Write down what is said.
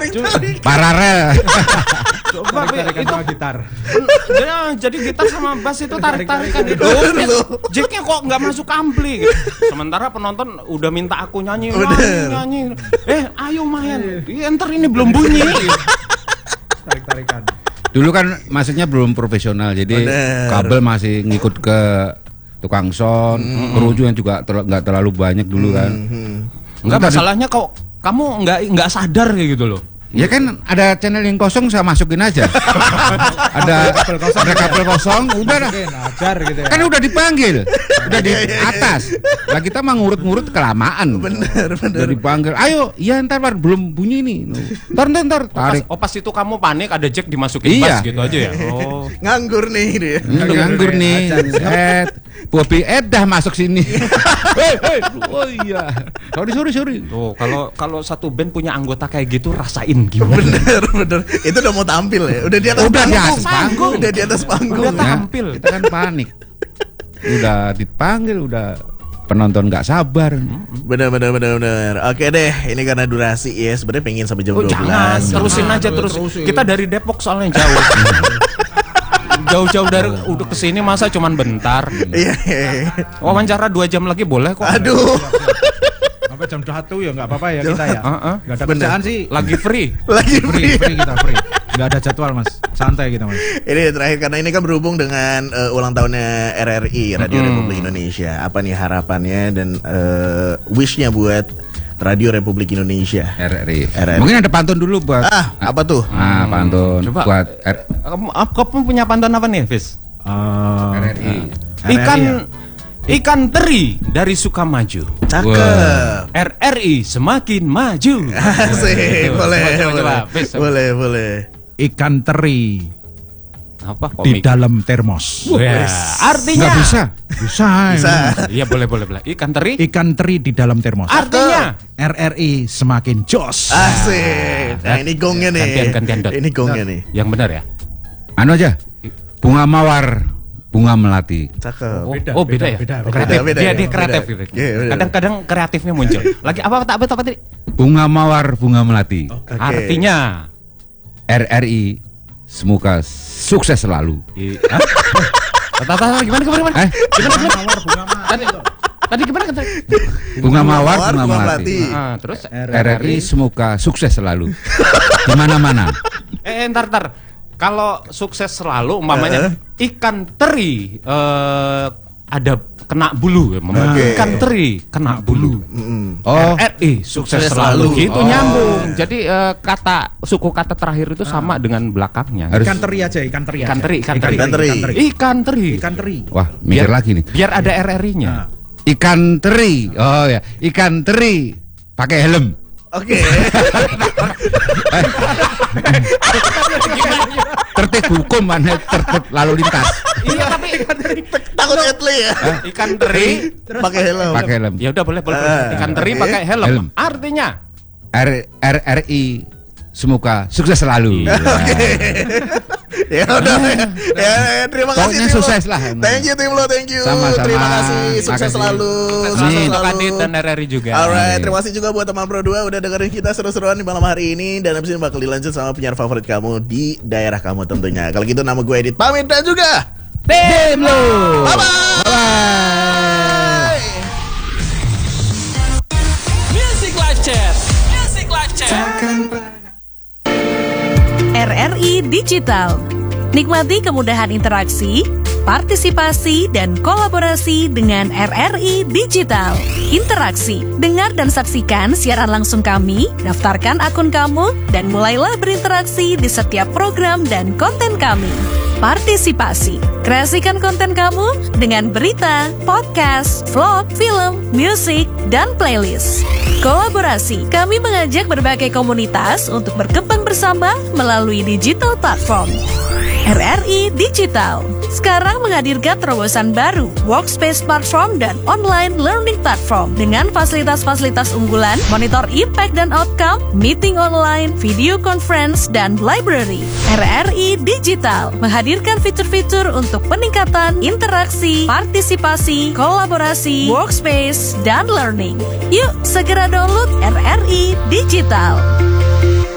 Paralel. Coba itu gitar. Jadi gitar sama bass itu tarik-tarikan gitu. Jacknya kok nggak masuk ampli gitu. Sementara penonton udah minta aku nyanyi. Ayo main. Ntar ini belum bunyi. Tarik-tarikan. Dulu kan maksudnya belum profesional, jadi kabel masih ngikut ke tukang sound, kerujuan juga nggak terlalu banyak dulu kan. Enggak, masalahnya kok kamu nggak sadar kayak gitu loh. Ya kan ada channel yang kosong, saya masukin aja. ada kabel kosong, udah dah. Ajar gitu ya. Kan udah dipanggil, udah di atas. Lah kita mah ngurut-ngurut kelamaan. Bener. Udah dipanggil, ayo, ya ntar belum bunyi nih. Ntar tarik. Pas itu kamu panik ada jack dimasukin bass gitu aja ya. Oh. Nganggur nih dia. Nganggur nih. Bobby dah masuk sini. Oh iya. Sorry. Tuh, kalau satu band punya anggota kayak gitu rasain gimana? Bener. Itu udah mau tampil ya. Udah di atas panggung. Udah di atas panggung. Udah tampil. Kita kan panik. Udah dipanggil, udah penonton nggak sabar. Bener. Oke deh, ini karena durasi ya. Sebenarnya pengen sampai jam 12. Jangan, terusin aja terus. Kita dari Depok soalnya jauh. Jauh-jauh dari udah kesini masa cuman bentar. Iya. Wawancara 2 jam lagi boleh kok. Aduh. Sampai jam 1 ya nggak apa-apa ya kita ya. Nggak ada Bener. kerjaan sih. Lagi free. Free kita free. Nggak ada jadwal mas. Santai kita mas. Ini terakhir karena ini kan berhubung dengan ulang tahunnya RRI Radio Republik Indonesia. Apa nih harapannya dan wishnya buat Radio Republik Indonesia RRI. Mungkin ada pantun dulu buat. Apa tuh? Pantun. Coba. Buat Kamu punya pantun apa nih, Fis? RRI. Ikan teri dari Sukamaju. Cakep. RRI semakin maju. Asik. Coba, Fis. Boleh. Ikan teri Apa di komik? dalam termos. Artinya Bisa. Iya boleh. Ikan teri. Ikan teri di dalam termos. Artinya RRI semakin jos. Asik. Nah ini gongnya nih. Gantian, Dot. Ini gongnya nih. Yang benar ya? Anu aja. Bunga mawar, bunga melati. Cakep. Beda ya? Kreatif. Dia kreatif gitu. Kadang-kadang kreatifnya muncul. Lagi apa tadi? Bunga mawar, bunga melati. Artinya RRI semoga sukses selalu. Gimana? Tadi gimana kan? Bunga mawar, bunga melati. Terus RRI semoga sukses selalu. Di mana-mana. Ntar. Kalau sukses selalu, umpamanya ikan teri ada kena bulu, ikan teri kena bulu. RRI sukses selalu. Gitu nyambung. Jadi suku kata terakhir itu sama dengan belakangnya. Ikan teri aja, ikan teri. Ikan teri. Wah, mikir lagi nih. Biar ada RRI-nya. Ikan teri. Oh ya, ikan teri pakai helm. Oke. Tertib hukum mana tertib lalu lintas. Iya tapi Takut Etli ya. Ikan teri Pakai helm. Pakai helm. ya udah boleh. Ikan teri pakai helm. Helm. Artinya RRI semoga sukses selalu. Ya udah. Ya terima kasih. Pokoknya Tim Lo. sukses lah. Thank you Tim Lo, thank you. Sama-sama. Terima kasih. Sukses Makasih. selalu. sukses untuk Adit dan RRI juga. Alright, terima kasih juga buat teman Pro 2 udah dengerin kita seru-seruan di malam hari ini. Dan abis ini bakal dilanjut sama penyiar favorit kamu di daerah kamu tentunya. Kalau gitu nama gue Edit pamit dan juga Tim Lo. bye-bye. Music Live Chat. RRI Digital. Nikmati kemudahan interaksi, partisipasi, dan kolaborasi dengan RRI Digital. Interaksi, dengar dan saksikan siaran langsung kami, daftarkan akun kamu, dan mulailah berinteraksi di setiap program dan konten kami. Partisipasi, kreasikan konten kamu dengan berita, podcast, vlog, film, musik, dan playlist. Kolaborasi, kami mengajak berbagai komunitas untuk berkembang bersama melalui digital platform. RRI Digital sekarang menghadirkan terobosan baru, workspace platform dan online learning platform dengan fasilitas-fasilitas unggulan, monitor impact dan outcome, meeting online, video conference, dan library. RRI Digital menghadirkan fitur-fitur untuk peningkatan interaksi, partisipasi, kolaborasi, workspace, dan learning. Yuk segera download RRI Digital.